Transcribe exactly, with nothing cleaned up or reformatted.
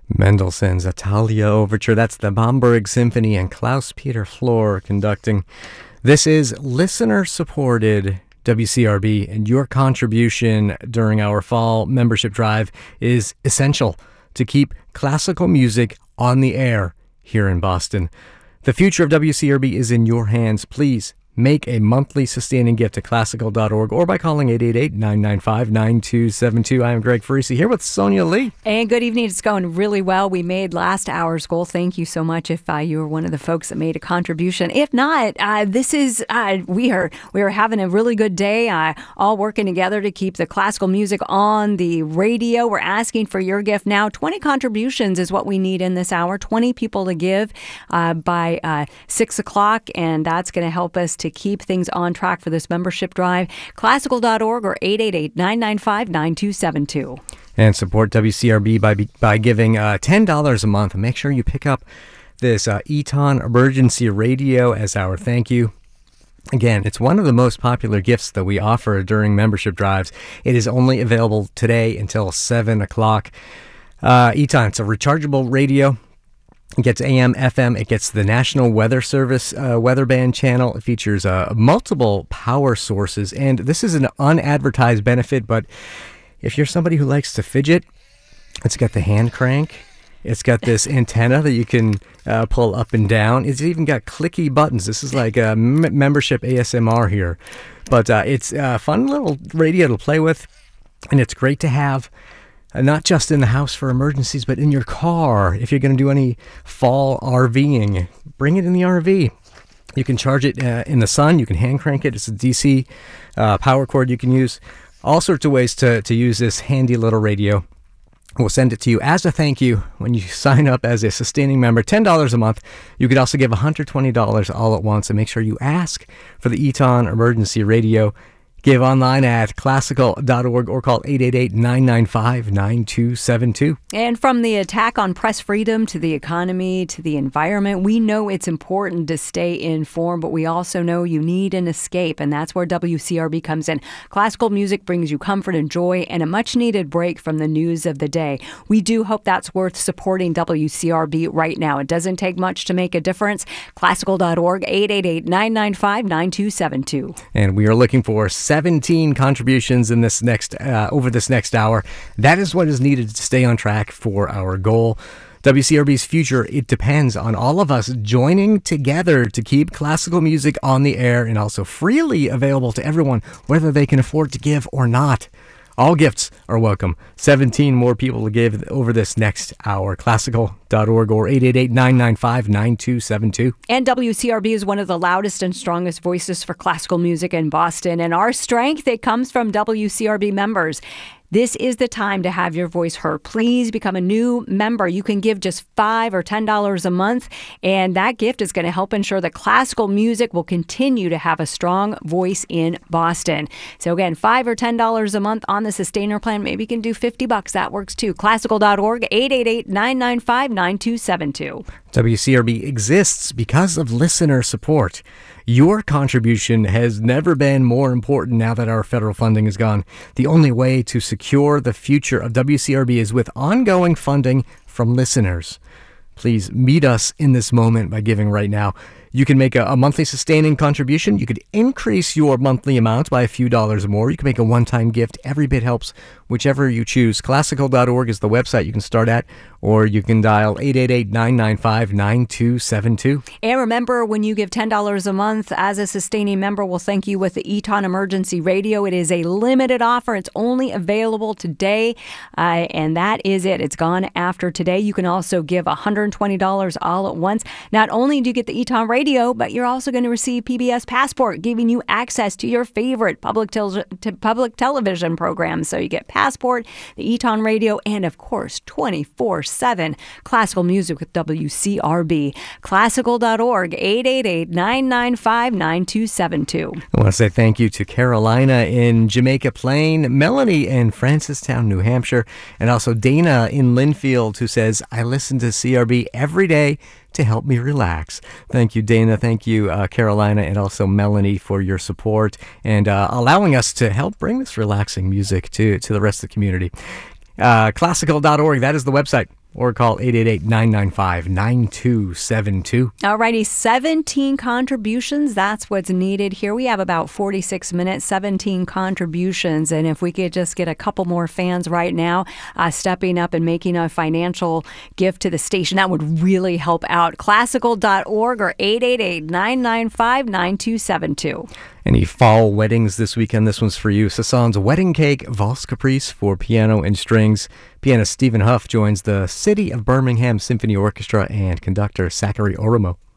Mendelssohn's Italia Overture. That's the Bamberg Symphony and Klaus-Peter Flor conducting. This is listener-supported W C R B, and your contribution during our fall membership drive is essential to keep classical music on the air here in Boston. The future of W C R B is in your hands. Please make a monthly sustaining gift to classical dot org or by calling eight eight eight, nine nine five, nine two seven two. I am Greg Farisi here with Sonia Lee. And good evening. It's going really well. We made last hour's goal. Thank you so much if uh, you were one of the folks that made a contribution. If not, uh, this is, uh, we are we are having a really good day, uh, all working together to keep the classical music on the radio. We're asking for your gift now. twenty contributions is what we need in this hour. twenty people to give uh, by uh, six o'clock, and that's going to help us to keep things on track for this membership drive. classical dot org or eight eight eight, nine nine five, nine two seven two. And support W C R B by by giving uh, ten dollars a month. Make sure you pick up this uh, Eton Emergency Radio as our thank you. Again, it's one of the most popular gifts that we offer during membership drives. It is only available today until seven o'clock. Uh, Eton, it's a rechargeable radio. It gets A M, F M. It gets the National Weather Service uh, weather band channel. It features uh, multiple power sources. And this is an unadvertised benefit, but if you're somebody who likes to fidget, it's got the hand crank. It's got this antenna that you can uh, pull up and down. It's even got clicky buttons. This is like a m- membership A S M R here. But uh, it's a fun little radio to play with, and it's great to have. Uh, not just in the house for emergencies, but in your car. If you're going to do any fall RVing, bring it in the R V. You can charge it uh, in the sun. You can hand crank it. It's a D C uh, power cord you can use. All sorts of ways to, to use this handy little radio. We'll send it to you as a thank you when you sign up as a sustaining member, ten dollars a month. You could also give one hundred twenty dollars all at once, and make sure you ask for the Eton Emergency Radio. Give online at classical dot org or call eight eight eight, nine nine five, nine two seven two. And from the attack on press freedom to the economy to the environment, we know it's important to stay informed, but we also know you need an escape, and that's where W C R B comes in. Classical music brings you comfort and joy and a much-needed break from the news of the day. We do hope that's worth supporting W C R B right now. It doesn't take much to make a difference. classical dot org, eight eight eight, nine nine five, nine two seven two. And we are looking for seventeen contributions in this next uh, over this next hour. That is what is needed to stay on track for our goal. W C R B's future, it depends on all of us joining together to keep classical music on the air and also freely available to everyone, whether they can afford to give or not. All gifts are welcome. seventeen more people to give over this next hour. classical dot org or eight eight eight, nine nine five, nine two seven two. And W C R B is one of the loudest and strongest voices for classical music in Boston. And our strength, it comes from W C R B members. This is the time to have your voice heard. Please become a new member. You can give just five or ten dollars a month, and that gift is going to help ensure that classical music will continue to have a strong voice in Boston. So again, five or ten dollars a month on the Sustainer plan. Maybe you can do fifty bucks. That works too. classical dot org, eight eight eight, nine nine five, nine two seven two. W C R B exists because of listener support. Your contribution has never been more important now that our federal funding is gone. The only way to secure the future of W C R B is with ongoing funding from listeners. Please meet us in this moment by giving right now. You can make a, a monthly sustaining contribution. You could increase your monthly amount by a few dollars more. You can make a one-time gift. Every bit helps, whichever you choose. classical dot org is the website you can start at, or you can dial eight eight eight, nine nine five, nine two seven two. And remember, when you give ten dollars a month as a sustaining member, we'll thank you with the Eton Emergency Radio. It is a limited offer. It's only available today, uh, and that is it. It's gone after today. You can also give one hundred twenty dollars all at once. Not only do you get the Eton Radio, Radio, but you're also going to receive P B S Passport, giving you access to your favorite public tel- to public television programs. So you get Passport, the Eton Radio, and of course, twenty-four seven classical music with W C R B. classical dot org, eight eight eight, nine nine five, nine two seven two. I want to say thank you to Carolina in Jamaica Plain, Melanie in Francistown, New Hampshire, and also Dana in Linfield, who says, I listen to C R B every day to help me relax. Thank you, Dana. Thank you, uh, Carolina, and also Melanie for your support and uh, allowing us to help bring this relaxing music to, to the rest of the community. Uh, classical dot org, that is the website. or call eight eight eight, nine nine five, nine two seven two. Alrighty, seventeen contributions. That's what's needed here. We have about forty-six minutes, seventeen contributions. And if we could just get a couple more fans right now uh, stepping up and making a financial gift to the station, that would really help out. Classical dot org or eight eight eight, nine nine five, nine two seven two. Any fall weddings this weekend? This one's for you. Sasan's Wedding Cake Valse Caprice for piano and strings. Pianist Stephen Huff joins the City of Birmingham Symphony Orchestra and conductor Zachary Oromo.